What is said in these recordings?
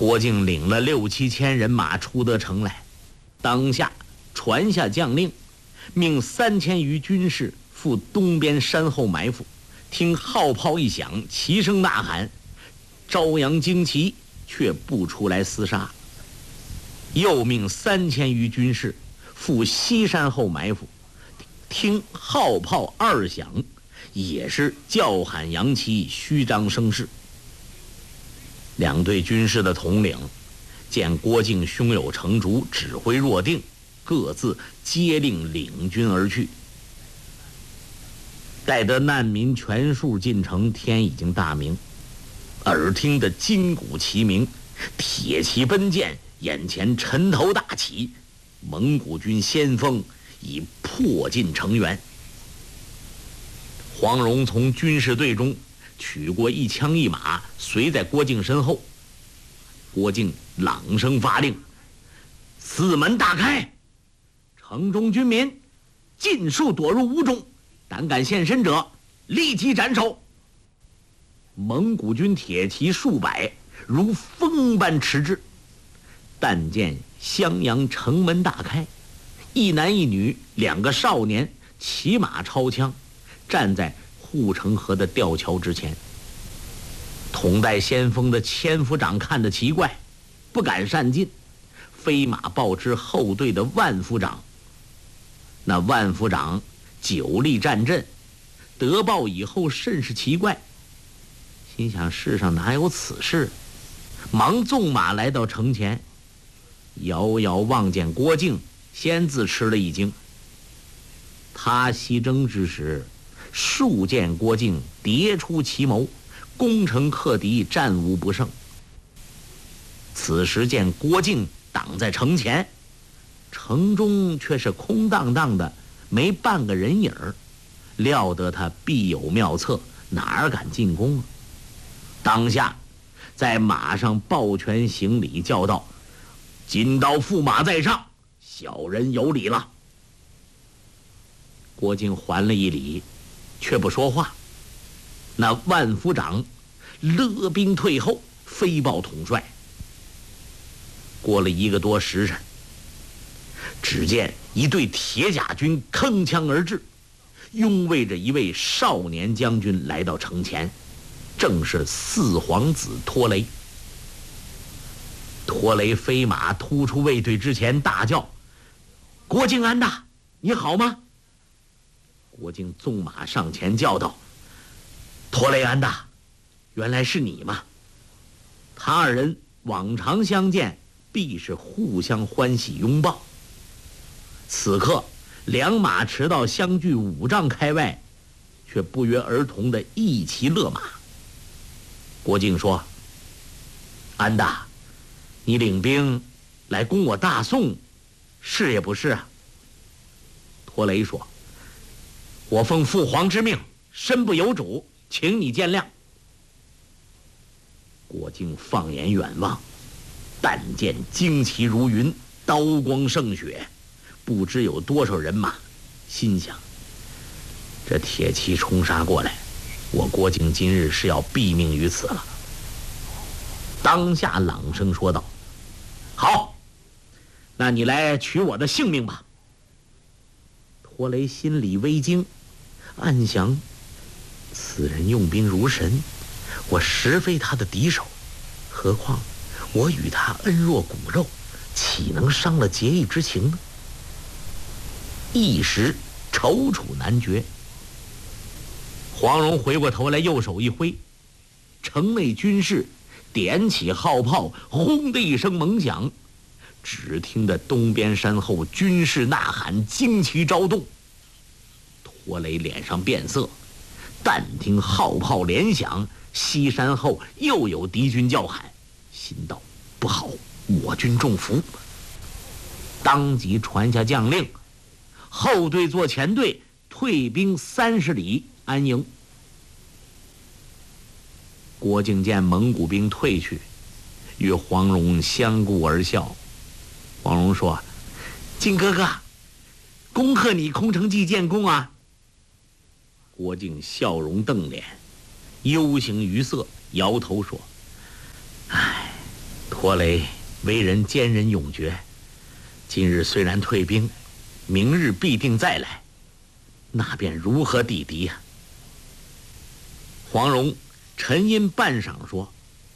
郭靖领了6、7千人马出得城来，当下传下将令，命3000余军士赴东边山后埋伏。听号炮一响，齐声呐喊，朝阳旌旗，却不出来厮杀。又命3000余军士赴西山后埋伏，听号炮2响，也是叫喊扬旗，虚张声势。2队军士的统领见郭靖胸有成竹，指挥若定，各自接令领军而去。待得难民全数进城，天已经大明，耳听得金鼓齐鸣，铁骑奔剑，眼前尘头大起，蒙古军先锋已迫近城垣。黄蓉从军士队中取过一枪一马，随在郭靖身后。郭靖朗声发令：四门大开，城中军民尽数躲入屋中，胆敢现身者立即斩首。蒙古军铁骑数百，如风般驰至。但见襄阳城门大开，一男一女2个少年骑马抄枪，站在护城河的吊桥之前。统带先锋的千夫长看得奇怪，不敢擅进，飞马报知后队的万夫长。那万夫长久历战阵，得报以后甚是奇怪，心想世上哪有此事，忙纵马来到城前，遥遥望见郭靖，先自吃了一惊。他西征之时，数见郭靖迭出奇谋，攻城克敌，战无不胜。此时见郭靖挡在城前，城中却是空荡荡的，没半个人影儿，料得他必有妙策，哪儿敢进攻啊？当下在马上抱拳行礼，叫道：金刀驸马在上，小人有礼了。郭靖还了一礼，却不说话。那万夫长勒兵退后，飞报统帅。过了1个多时辰，只见一队铁甲军铿锵而至，拥卫着一位少年将军来到城前，正是四皇子拖雷。拖雷飞马突出卫队之前，大叫：郭靖安大，你好吗？郭靖纵马上前叫道：拖雷安大，原来是你吗？他2人往常相见，必是互相欢喜拥抱。此刻2马驰到相距5丈开外，却不约而同的一齐勒马。郭靖说：安大，你领兵来攻我大宋，是也不是啊？拖雷说：我奉父皇之命，身不由主，请你见谅。郭靖放眼远望，但见旌旗如云，刀光胜雪，不知有多少人马，心想这铁骑冲杀过来，我郭靖今日是要毙命于此了。当下朗声说道：好，那你来取我的性命吧。拖雷心里微惊，暗想此人用兵如神，我实非他的敌手，何况我与他恩若骨肉，岂能伤了结义之情呢？一时踌躇难决。黄蓉回过头来，右手一挥，城内军士点起号炮，轰的一声猛响，只听得东边山后军士呐喊，旌旗招动。拖雷脸上变色，但听号炮连响，西山后又有敌军叫喊，心道不好，我军中伏。当即传下将令，后队做前队，退兵30里安营。郭靖见蒙古兵退去，与黄蓉相顾而笑。黄蓉说：靖哥哥，恭贺你空城计建功啊！郭靖笑容瞪脸，忧形于色，摇头说：哎， 拖雷为人坚韧勇决，今日虽然退兵，明日必定再来，那便如何抵敌呀？黄蓉沉吟半晌说：“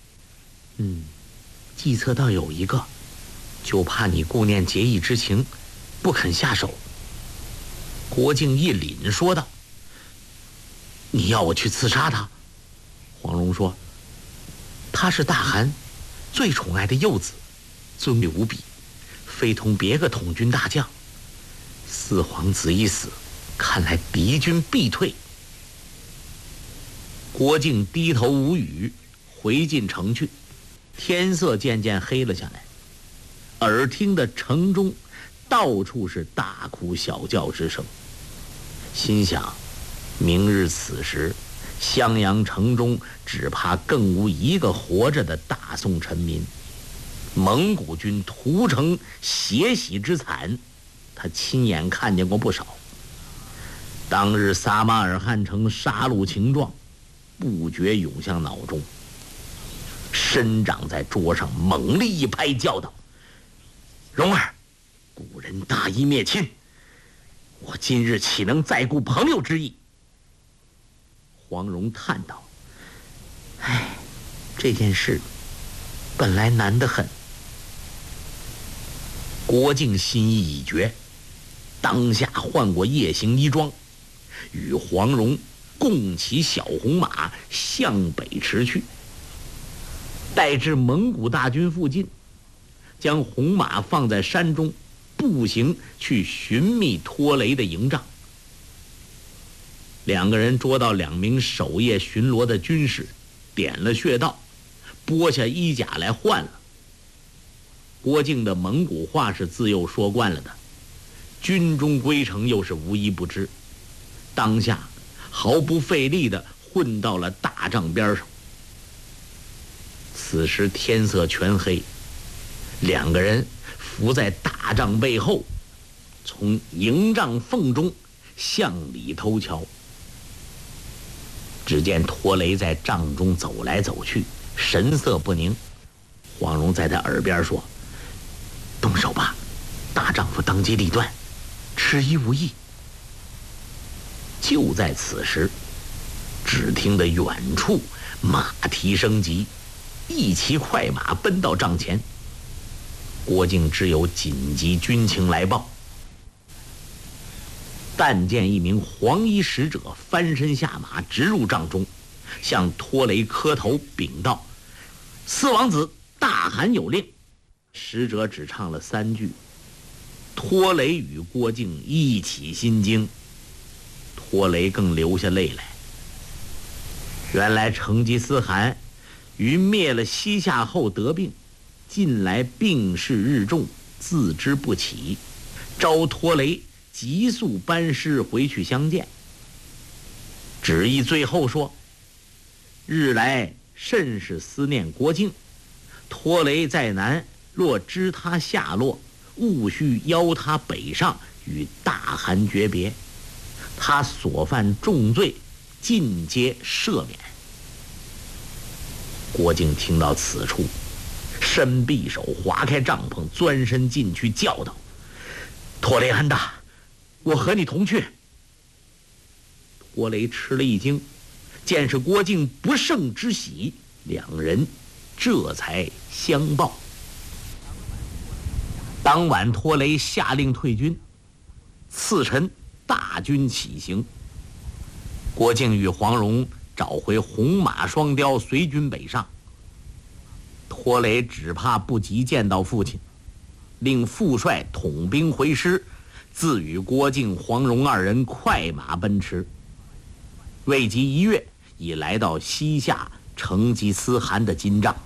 计策倒有一个，就怕你顾念结义之情，不肯下手。”郭靖一凛说道：“你要我去刺杀他？”黄蓉说：“他是大汗最宠爱的幼子，尊贵无比，非同别个统军大将。四皇子一死，看来敌军必退。”郭靖低头无语，回进城去。天色渐渐黑了下来，耳听的城中到处是大哭小叫之声，心想明日此时襄阳城中只怕更无一个活着的大宋臣民，蒙古军屠城血洗之惨，他亲眼看见过不少。当日撒马尔汗城杀戮情状不觉涌向脑中，伸掌在桌上猛力一拍，叫道：“蓉儿，古人大义灭亲，我今日岂能再顾朋友之意？”黄蓉叹道：“哎，这件事本来难得很。”郭靖心意已决，当下换过夜行衣装，与黄蓉共骑小红马向北驰去。待至蒙古大军附近，将红马放在山中，步行去寻觅拖雷的营帐。两个人捉到两名守夜巡逻的军士，点了穴道，剥下衣甲来换了。郭靖的蒙古话是自幼说惯了的，军中规程又是无一不知，当下毫不费力地混到了大帐边上。此时天色全黑，两个人伏在大帐背后，从营帐缝中向里偷瞧。只见拖雷在帐中走来走去，神色不宁。黄蓉在他耳边说：“动手吧，大丈夫当机立断，迟疑无益。”就在此时，只听得远处马蹄声急，一骑快马奔到帐前。郭靖只有紧急军情来报。但见一名黄衣使者翻身下马，直入帐中，向拖雷磕头禀道：“四王子，大汗有令。”使者只唱了3句，拖雷与郭靖一起心惊，拖雷更流下泪来。原来成吉思汗于灭了西夏后得病，近来病势日重，自知不起，召拖雷急速班师回去相见。旨意最后说：“日来甚是思念郭靖，拖雷在南，若知他下落，务须邀他北上，与大汗诀别。他所犯重罪，尽皆赦免。”郭靖听到此处，伸匕首划开帐篷，钻身进去，叫道：“拖雷安大，我和你同去。”拖雷吃了一惊，见是郭靖不胜之喜，两人这才相报。当晚拖雷下令退军，次晨大军起行。郭靖与黄蓉找回红马双雕，随军北上。拖雷只怕不及见到父亲，令副帅统兵回师，自与郭靖、黄蓉二人快马奔驰。未及1月，已来到西夏成吉思汗的金帐。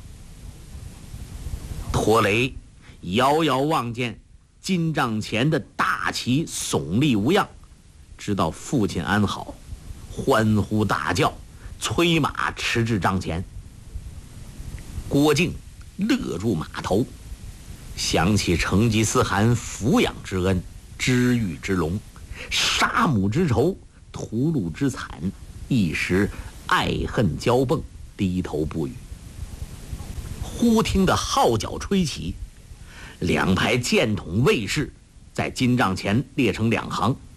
拖雷遥遥望见金帐前的大旗耸立无恙，知道父亲安好，欢呼大叫，催马驰至帐前。郭靖勒住马头，想起成吉思汗抚养之恩，知遇之隆，杀母之仇，屠戮之惨，一时爱恨交迸，低头不语。 忽听得号角吹起，两排箭筒卫士在金帐前列成两行，